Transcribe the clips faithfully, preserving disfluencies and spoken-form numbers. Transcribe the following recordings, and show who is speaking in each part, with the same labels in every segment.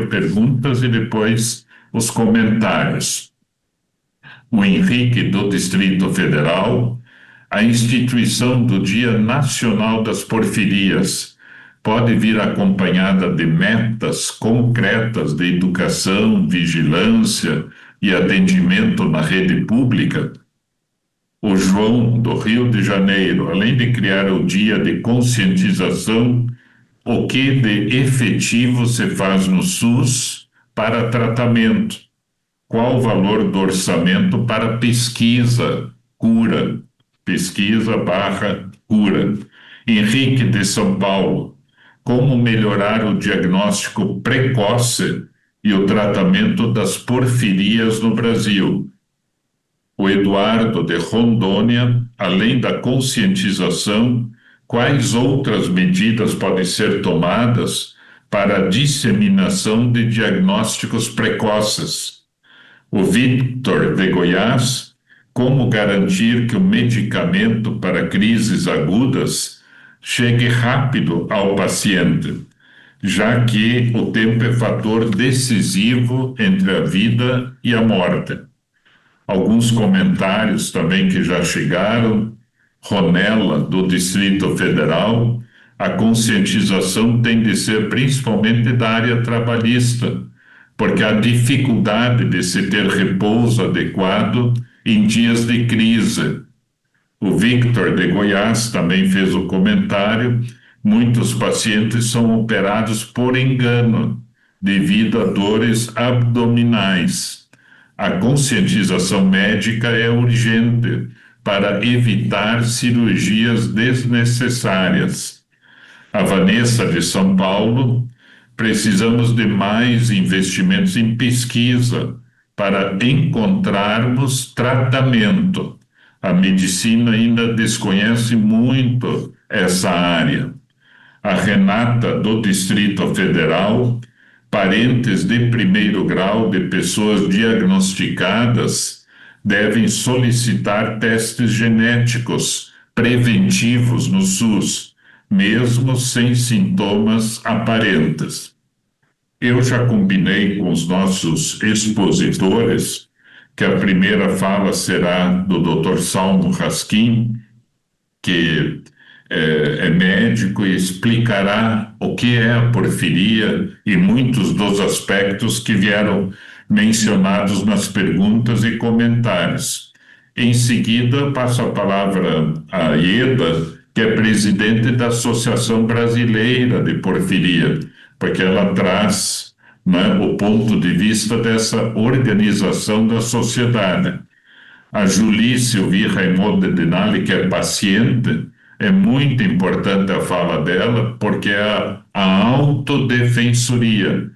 Speaker 1: primeiro perguntas e depois os comentários. O Henrique, do Distrito Federal: a instituição do Dia Nacional das Porfirias pode vir acompanhada de metas concretas de educação, vigilância e atendimento na rede pública? O João, do Rio de Janeiro: além de criar o dia de conscientização, o que de efetivo se faz no SUS para tratamento? Qual o valor do orçamento para pesquisa, cura? Pesquisa barra cura. Henrique, de São Paulo: como melhorar o diagnóstico precoce e o tratamento das porfirias no Brasil? O Eduardo, de Rondônia: além da conscientização, quais outras medidas podem ser tomadas para a disseminação de diagnósticos precoces? O Victor, de Goiás: como garantir que o medicamento para crises agudas chegue rápido ao paciente, já que o tempo é fator decisivo entre a vida e a morte? Alguns comentários também que já chegaram. Ronela, do Distrito Federal: a conscientização tem de ser principalmente da área trabalhista, porque há dificuldade de se ter repouso adequado em dias de crise. O Victor, de Goiás, também fez o comentário: muitos pacientes são operados por engano, devido a dores abdominais. A conscientização médica é urgente para evitar cirurgias desnecessárias. A Vanessa, de São Paulo: precisamos de mais investimentos em pesquisa para encontrarmos tratamento. A medicina ainda desconhece muito essa área. A Renata, do Distrito Federal: parentes de primeiro grau de pessoas diagnosticadas devem solicitar testes genéticos preventivos no SUS, mesmo sem sintomas aparentes. Eu já combinei com os nossos expositores que a primeira fala será do doutor Salmo Raskin, que é, é médico e explicará o que é a porfiria e muitos dos aspectos que vieram mencionados nas perguntas e comentários. Em seguida, passo a palavra a Ieda, que é presidente da Associação Brasileira de Porfiria, porque ela traz, né, o ponto de vista dessa organização da sociedade. A Julie Sylvie Raimundo Denali, que é paciente, é muito importante a fala dela, porque é a, a autodefensoria,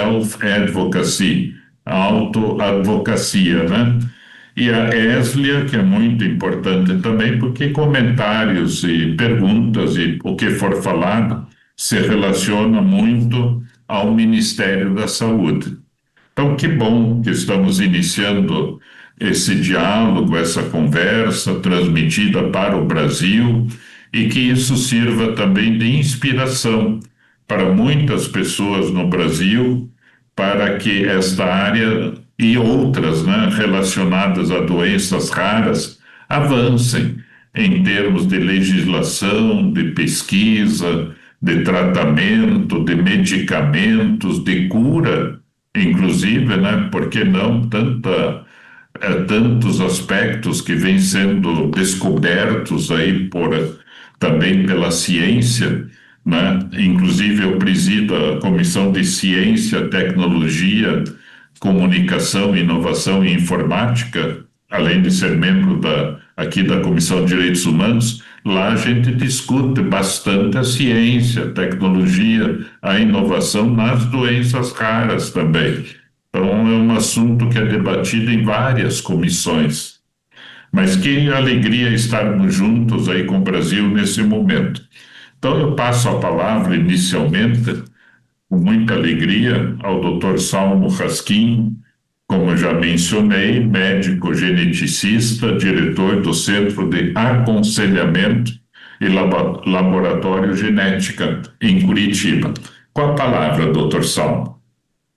Speaker 1: self-advocacy, a autoadvocacia, né? E a Eslia, que é muito importante também, porque comentários e perguntas e o que for falado se relaciona muito ao Ministério da Saúde. Então, que bom que estamos iniciando esse diálogo, essa conversa transmitida para o Brasil, e que isso sirva também de inspiração para muitas pessoas no Brasil, para que esta área e outras, né, relacionadas a doenças raras avancem em termos de legislação, de pesquisa, de tratamento, de medicamentos, de cura, inclusive, né, por que não tanta, é, tantos aspectos que vêm sendo descobertos aí por, também pela ciência, né? Inclusive eu presido a Comissão de Ciência, Tecnologia, Comunicação, Inovação e Informática, além de ser membro da, aqui da Comissão de Direitos Humanos. Lá a gente discute bastante a ciência, a tecnologia, a inovação nas doenças raras também. Então é um assunto que é debatido em várias comissões. Mas que alegria estarmos juntos aí com o Brasil nesse momento. Então eu passo a palavra inicialmente, com muita alegria, ao doutor Salmo Raskin, como já mencionei, médico geneticista, diretor do Centro de Aconselhamento e Laboratório Genética em Curitiba. Com a palavra, doutor Salmo.